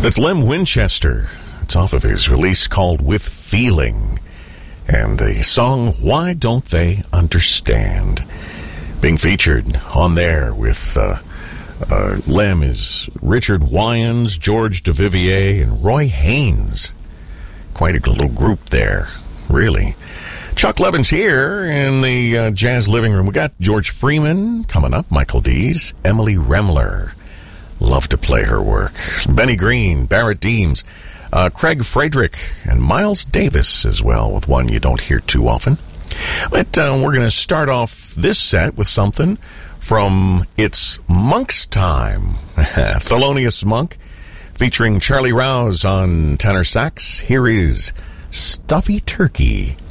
That's Lem Winchester. It's off of his release called With Feeling. And the song, Why Don't They Understand? Being featured on there with Lem is Richard Wyans, George Duvivier, and Roy Haynes. Quite a little group there, really. Chuck Levin's here in the Jazz Living Room. We got George Freeman coming up, Michael Dees, Emily Remler. Love to play her work. Benny Green, Barrett Deems, Craig Frederick, and Miles Davis as well, with one you don't hear too often. But we're going to start off this set with something from It's Monk's Time. Thelonious Monk, featuring Charlie Rouse on tenor sax. Here is Stuffy Turkey.